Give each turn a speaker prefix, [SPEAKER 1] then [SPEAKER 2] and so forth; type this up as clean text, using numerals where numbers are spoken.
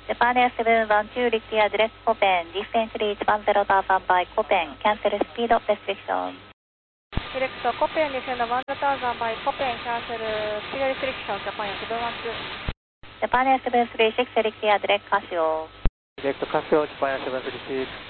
[SPEAKER 1] Japan Air 712 Rictier direct Copen, descent reach 10,000 by Copen, cancel speed restriction.
[SPEAKER 2] Direct Copen, descend 10,000 by Copen, cancel speed restriction, Japan Air 712.
[SPEAKER 1] Japan Air 736 Rictier direct Casio.
[SPEAKER 3] Direct Casio, Japan Air 736.